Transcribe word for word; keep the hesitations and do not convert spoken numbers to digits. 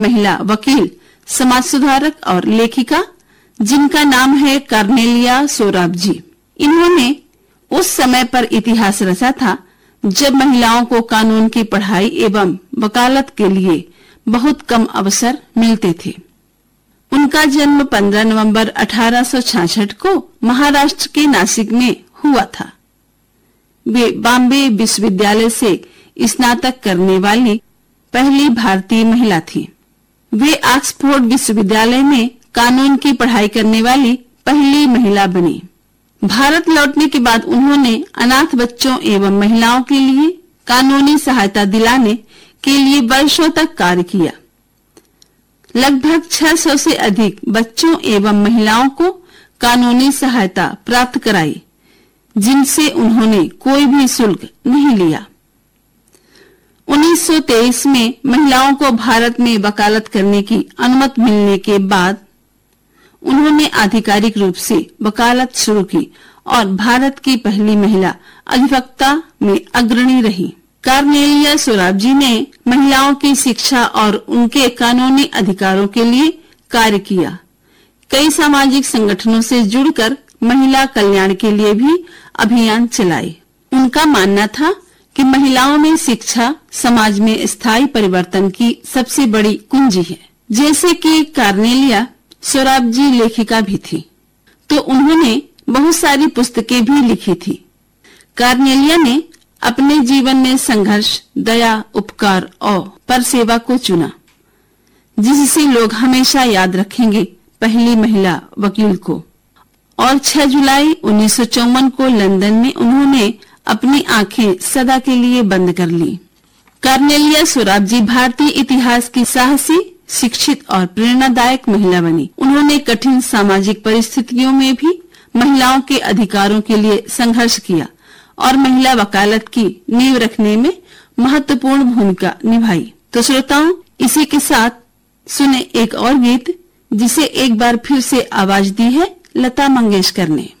महिला वकील, समाज सुधारक और लेखिका, जिनका नाम है कार्नेलिया सोराबजी। इन्होंने उस समय पर इतिहास रचा था जब महिलाओं को कानून की पढ़ाई एवं वकालत के लिए बहुत कम अवसर मिलते थे। उनका जन्म पंद्रह नवंबर अठारह सौ छियासठ को महाराष्ट्र के नासिक में हुआ था। वे बॉम्बे विश्वविद्यालय से स्नातक करने वाली पहली भारतीय महिला थी। वे ऑक्सफोर्ड विश्वविद्यालय में कानून की पढ़ाई करने वाली पहली महिला बनी। भारत लौटने के बाद उन्होंने अनाथ बच्चों एवं महिलाओं के लिए कानूनी सहायता दिलाने के लिए वर्षों तक कार्य किया। लगभग छह सौ से अधिक बच्चों एवं महिलाओं को कानूनी सहायता प्राप्त कराई, जिनसे उन्होंने कोई भी शुल्क नहीं लिया। उन्नीस सौ तेईस में महिलाओं को भारत में वकालत करने की अनुमति मिलने के बाद उन्होंने आधिकारिक रूप से वकालत शुरू की और भारत की पहली महिला अधिवक्ता में अग्रणी रही। कार्नेलिया सोराबजी ने महिलाओं की शिक्षा और उनके कानूनी अधिकारों के लिए कार्य किया। कई सामाजिक संगठनों से जुड़कर महिला कल्याण के लिए भी अभियान चलाए। उनका मानना था कि महिलाओं में शिक्षा समाज में स्थायी परिवर्तन की सबसे बड़ी कुंजी है। जैसे कि कार्नेलिया सोराबजी लेखिका भी थी, तो उन्होंने बहुत सारी पुस्तकें भी लिखी थी। कार्नेलिया ने अपने जीवन में संघर्ष, दया, उपकार और परसेवा को चुना, जिससे लोग हमेशा याद रखेंगे पहली महिला वकील को। और छह जुलाई उन्नीस सौ चौवन को लंदन में उन्होंने अपनी आंखें सदा के लिए बंद कर ली। कार्नेलिया सोराबजी भारतीय इतिहास की साहसी, शिक्षित और प्रेरणादायक महिला बनी। उन्होंने कठिन सामाजिक परिस्थितियों में भी महिलाओं के अधिकारों के लिए संघर्ष किया और महिला वकालत की नींव रखने में महत्वपूर्ण भूमिका निभाई। तो श्रोताओं, इसी के साथ सुने एक और गीत, जिसे एक बार फिर से आवाज दी है लता मंगेशकर ने।